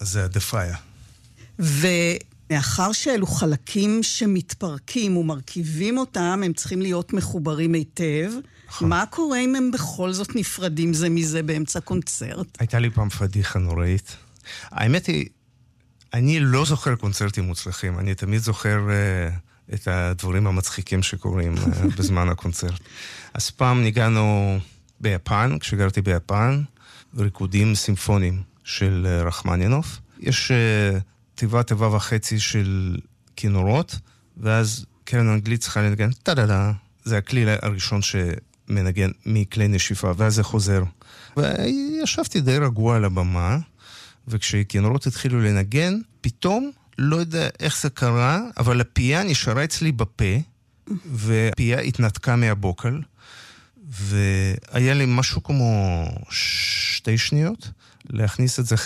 זה הדפאיה. ומאחר שאלו חלקים שמתפרקים ומרכיבים אותם, הם צריכים להיות מחוברים היטב. מה קורה אם הם בכל זאת נפרדים זה מזה באמצע קונצרט? הייתה לי פעם פדיחה נוראית. האמת היא, אני לא זוכר קונצרטים מוצלחים, אני תמיד זוכר את הדברים המצחיקים שקורים בזמן הקונצרט. אז פעם ניגענו ביפן, כשגרתי ביפן, ריקודים סימפוניים של רחמנינוב. יש טבע וחצי של כינורות, ואז קרן אנגלית צריכה לנגן, טה-דה-דה. זה הכלי הראשון שמנגן מכלי נשיפה, ואז זה חוזר. וישבתי די רגוע על הבמה, וכשכינורות התחילו לנגן, פתאום, לא יודע איך זה קרה, אבל הפייה נשארה אצלי בפה, והפייה התנתקה מהבוקל, והיה לי משהו כמו 2 שניות, להכניס את זה